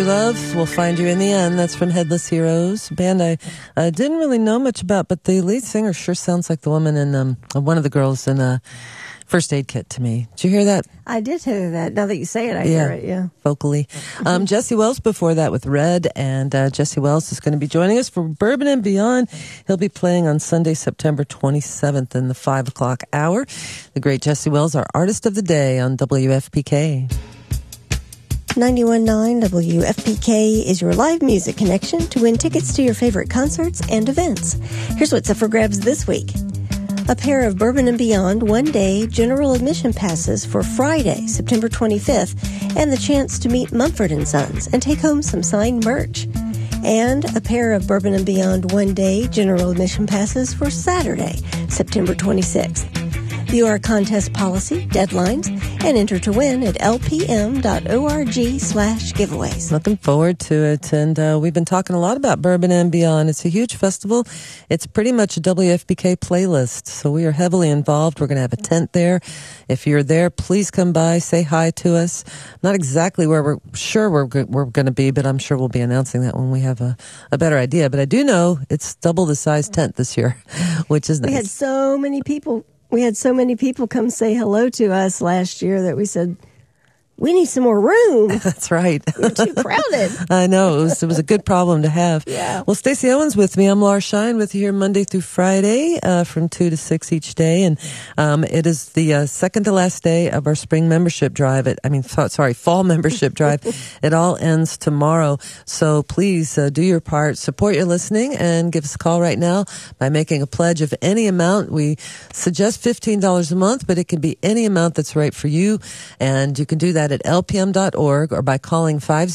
Love will find you in the end. That's from Headless Heroes, a band I didn't really know much about, but the lead singer sure sounds like the woman in one of the girls in First Aid Kit to me. Did you hear that? I did hear that. Now that you say it, I hear it, yeah. Vocally. Jesse Wells before that with Red, and Jesse Wells is going to be joining us for Bourbon and Beyond. He'll be playing on Sunday, September 27th in the 5 o'clock hour. The great Jesse Wells, our artist of the day on WFPK. 91.9 WFPK is your live music connection to win tickets to your favorite concerts and events. Here's what's up for grabs this week. A pair of Bourbon and Beyond one-day general admission passes for Friday, September 25th, and the chance to meet Mumford & Sons and take home some signed merch. And a pair of Bourbon and Beyond one-day general admission passes for Saturday, September 26th. View our contest policy, deadlines, and enter to win at lpm.org/giveaways. Looking forward to it. And we've been talking a lot about Bourbon and Beyond. It's a huge festival. It's pretty much a WFPK playlist. So we are heavily involved. We're going to have a tent there. If you're there, please come by, say hi to us. Not exactly where we're going to be, but I'm sure we'll be announcing that when we have a better idea. But I do know it's double the size tent this year, which is nice. We had so many people come say hello to us last year that we said, we need some more room. That's right. We're too crowded. I know. It was a good problem to have. Yeah. Well, Stacey Owens with me. I'm Laura Shine with you here Monday through Friday from 2 to 6 each day. And it is the second to last day of our spring membership drive. Fall membership drive. It all ends tomorrow. So please do your part. Support your listening and give us a call right now by making a pledge of any amount. We suggest $15 a month, but it can be any amount that's right for you. And you can do that at lpm.org or by calling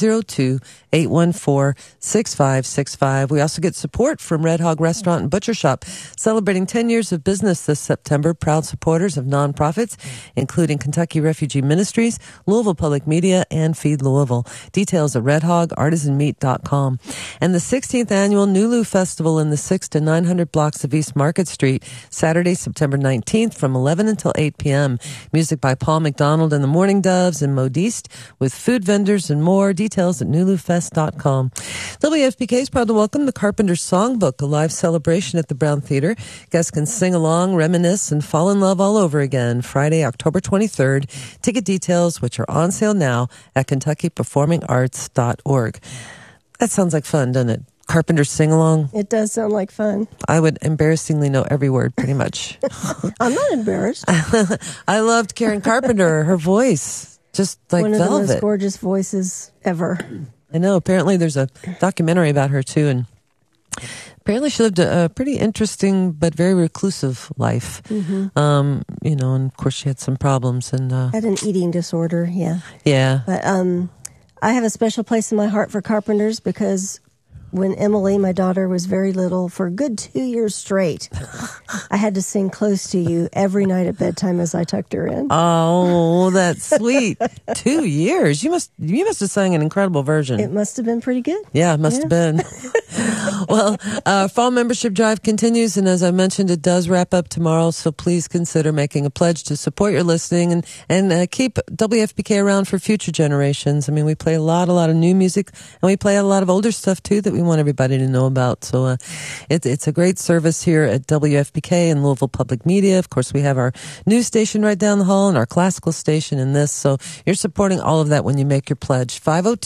502-814-6565. We also get support from Red Hog Restaurant and Butcher Shop, celebrating 10 years of business this September. Proud supporters of nonprofits, including Kentucky Refugee Ministries, Louisville Public Media, and Feed Louisville. Details at redhogartisanmeat.com. And the 16th annual Nulu Festival in the 6 to 900 blocks of East Market Street, Saturday, September 19th from 11 until 8 p.m. Music by Paul McDonald and the Morning Doves and Modiste with food vendors and more. Details at nulufest.com. WFPK is proud to welcome the Carpenters Songbook, a live celebration at the Brown Theater. Guests can sing along, reminisce, and fall in love all over again. Friday, October 23rd. Ticket details, which are on sale now at KentuckyPerformingArts.org. That sounds like fun, doesn't it? Carpenters sing along. It does sound like fun. I would embarrassingly know every word, pretty much. I'm not embarrassed. I loved Karen Carpenter, her voice. Just like one of velvet. the most gorgeous voices ever. I know. Apparently there's a documentary about her too, and apparently she lived a pretty interesting but very reclusive life. Mm-hmm. And of course she had some problems and had an eating disorder. Yeah. But I have a special place in my heart for Carpenters because when Emily, my daughter, was very little, for a good 2 years straight, I had to sing Close to You every night at bedtime as I tucked her in. Oh, that's sweet. 2 years. You must have sang an incredible version. It must have been pretty good. Yeah, it must have been. Well, fall membership drive continues, and as I mentioned, it does wrap up tomorrow, so please consider making a pledge to support your listening and keep WFPK around for future generations. I mean, we play a lot of new music, and we play a lot of older stuff, too, that we want everybody to know about. So it's a great service here at WFPK and Louisville Public Media. Of course, we have our news station right down the hall and our classical station in this. So you're supporting all of that when you make your pledge.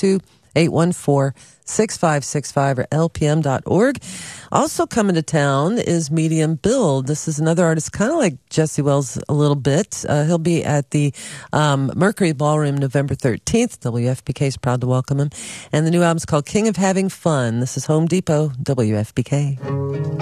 502-814-6565 or lpm.org. Also coming to town is Medium Build. This is another artist kind of like Jesse Wells a little bit. He'll be at the Mercury Ballroom November 13th. WFPK is proud to welcome him. And the new album's called King of Having Fun. This is Home Depot, WFPK.